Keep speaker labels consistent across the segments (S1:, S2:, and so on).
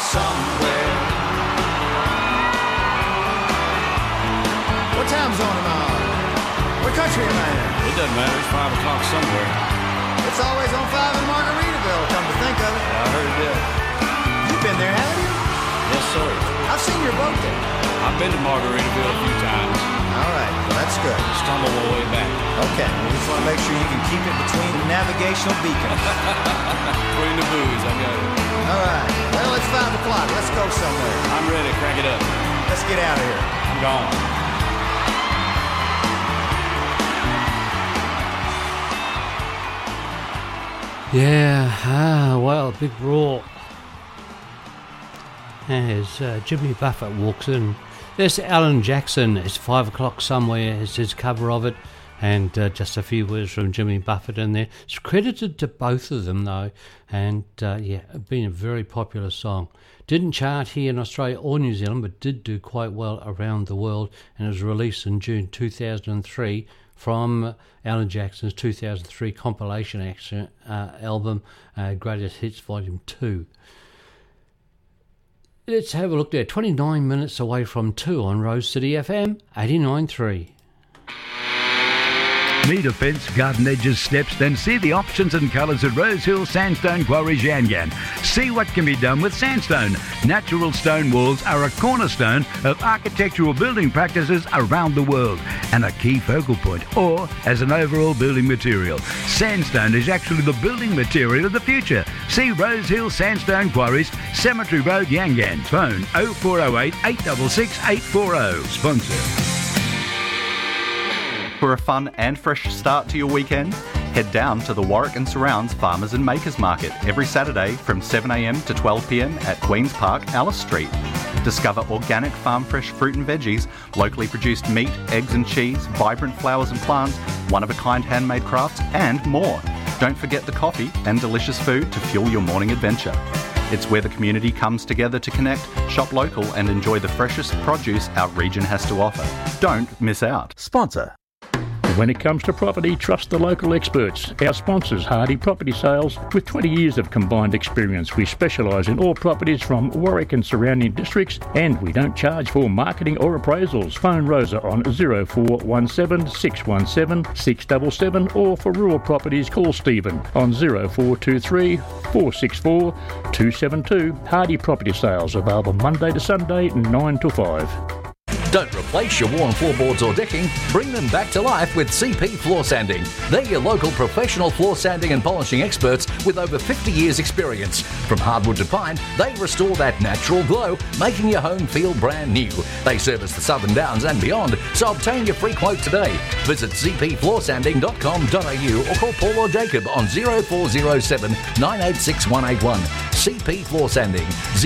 S1: somewhere. What time zone am I on? What country am I in?
S2: It doesn't matter. It's 5 o'clock somewhere.
S1: It's always on 5 in Margaritaville, come to think of it.
S2: I heard that.
S1: You've been there, haven't you?
S2: Yes, sir.
S1: I've seen your boat there.
S2: I've been to Margaritaville a few times.
S1: All right, well, that's good.
S2: Stumble my way back.
S1: Okay, we just want to make sure you can keep it between the navigational beacons.
S2: Between the buoys, I got it.
S1: All right, well, it's 5 o'clock. Let's go somewhere.
S2: I'm ready. Crank it up.
S1: Let's get out of here.
S2: I'm gone.
S3: Yeah, well, big roar as Jimmy Buffett walks in. There's Alan Jackson. It's 5 o'clock somewhere. It's his cover of it, and just a few words from Jimmy Buffett in there. It's credited to both of them though, and yeah, been a very popular song. Didn't chart here in Australia or New Zealand, but did do quite well around the world, and it was released in June 2003 from Alan Jackson's 2003 compilation album, Greatest Hits Volume 2. Let's have a look there. 29 minutes away from 2 on Rose City FM 89.3.
S4: Need a fence, garden edges, steps? Then see the options and colours at Rosehill Sandstone Quarries Yangan. See what can be done with sandstone. Natural stone walls are a cornerstone of architectural building practices around the world and a key focal point, or as an overall building material. Sandstone is actually the building material of the future. See Rosehill Sandstone Quarries, Cemetery Road, Yangan. Phone 0408 866 840. Sponsor.
S5: For a fun and fresh start to your weekend, head down to the Warwick and Surrounds Farmers and Makers Market every Saturday from 7am to 12pm at Queen's Park, Alice Street. Discover organic farm fresh fruit and veggies, locally produced meat, eggs and cheese, vibrant flowers and plants, one-of-a-kind handmade crafts and more. Don't forget the coffee and delicious food to fuel your morning adventure. It's where the community comes together to connect, shop local and enjoy the freshest produce our region has to offer. Don't miss out.
S6: Sponsor. When it comes to property, trust the local experts. Our sponsors, Hardy Property Sales, with 20 years of combined experience. We specialise in all properties from Warwick and surrounding districts, and we don't charge for marketing or appraisals. Phone Rosa on 0417 617 677, or for rural properties, call Stephen on 0423 464 272. Hardy Property Sales, available Monday to Sunday, 9 to 5.
S7: Don't replace your worn floorboards or decking. Bring them back to life with CP Floor Sanding. They're your local professional floor sanding and polishing experts with over 50 years experience. From hardwood to pine, they restore that natural glow, making your home feel brand new. They service the Southern Downs and beyond, so obtain your free quote today. Visit cpfloorsanding.com.au or call Paul or Jacob on 0407 986 181. CP Floor Sanding,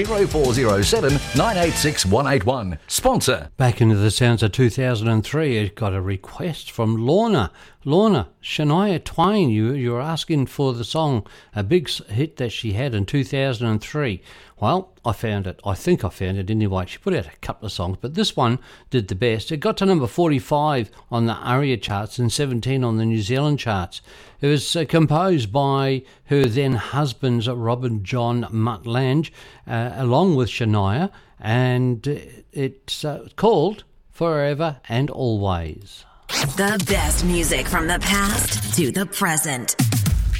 S7: 0407 986 181. Sponsor.
S3: Back into the sounds of 2003, it got a request from Lorna. Lorna, Shania Twain, you were asking for the song, a big hit that she had in 2003. Well, I found it. I think I found it anyway. She put out a couple of songs, but this one did the best. It got to number 45 on the ARIA charts and 17 on the New Zealand charts. It was composed by her then husband's Robin John Mutt-Lange, along with Shania, and it's called Forever and Always.
S8: The best music from the past to the present.